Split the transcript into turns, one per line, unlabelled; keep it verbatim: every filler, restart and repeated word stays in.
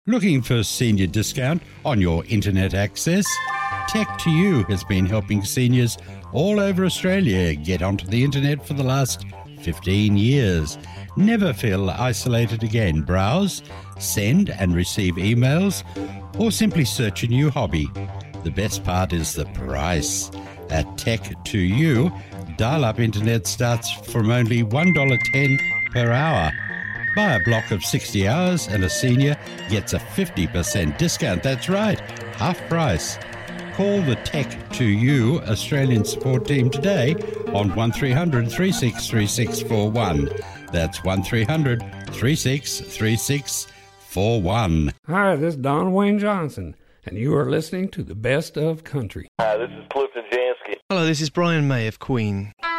Looking for a senior discount on your internet access? Tech to You has been helping seniors all over Australia get onto the internet for the last fifteen years. Never feel isolated again. Browse, send and receive emails, or simply search a new hobby. The best part is the price. At Tech to You, dial-up internet starts from only one dollar ten per hour. Buy a block of sixty hours and a senior gets a fifty percent discount. That's right, half price. Call the Tech to You Australian support team today on one three hundred, three six three six four one. That's one three hundred, three six three six four one.
Hi, this is Don Wayne Johnson, and you are listening to the Best of Country.
Hi, this is Clifton Jansky.
Hello, this is Brian May of Queen.